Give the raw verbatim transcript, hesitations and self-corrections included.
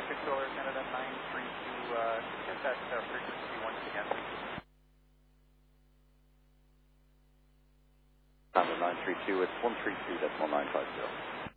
Victoria, Canada nine three two, uh, get that uh, frequency once again, please. Canada nine three two, it's one three two decimal nine five zero.